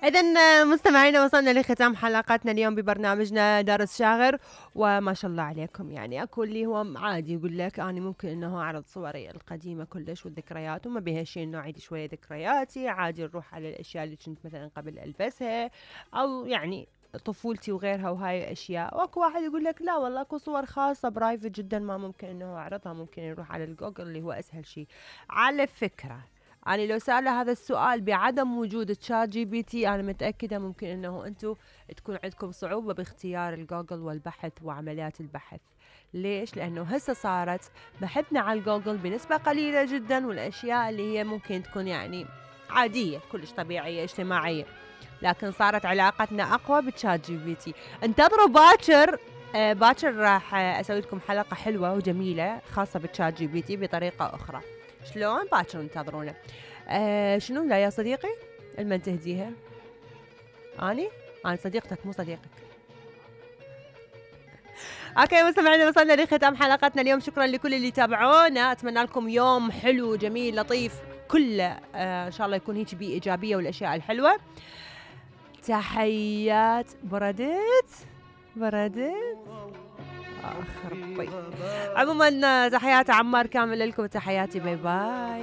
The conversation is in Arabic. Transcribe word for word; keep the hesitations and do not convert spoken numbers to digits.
إذا مستمعينا وصلنا لختام حلقتنا اليوم ببرنامجنا دارس شاغر، وما شاء الله عليكم. يعني أكو اللي هو عادي يقول لك أنا ممكن إنه أعرض صوري القديمة كلش والذكريات وما بها شيء إنه أعيد شوية ذكرياتي، عادي نروح على الأشياء اللي كنت مثلا قبل ألبسها أو يعني طفولتي وغيرها وهاي الأشياء. واكو واحد يقول لك لا والله اكو صور خاصة برايفت جدا ما ممكن إنه أعرضها، ممكن يروح على الجوجل اللي هو أسهل شيء. على فكرة أنا لو سأله هذا السؤال بعدم وجود تشات جي بي تي أنا متأكدة ممكن أنه أنتم تكون عندكم صعوبة باختيار الجوجل والبحث وعمليات البحث. ليش؟ لأنه هسه صارت بحثنا على الجوجل بنسبة قليلة جدا، والأشياء اللي هي ممكن تكون يعني عادية كلش طبيعية اجتماعية، لكن صارت علاقتنا أقوى بتشات جي بي تي. انتظروا باكر، آه باكر راح أسوي لكم حلقة حلوة وجميلة خاصة بتشات جي بي تي بطريقة أخرى. شلون؟ باكر انتظرونا. آه شنو؟ لا يا صديقي المن تهديها اني انا صديقتك مو صديقك. اوكي مستمعينا وصلنا لختام حلقتنا اليوم. شكرا لكل اللي تابعونا، اتمنى لكم يوم حلو جميل لطيف كله آه ان شاء الله يكون هيك بيه ايجابيه والاشياء الحلوه. تحيات بردت بردت اخ ربي. عموما تحيات عمار كامل لكم، تحياتي، باي باي.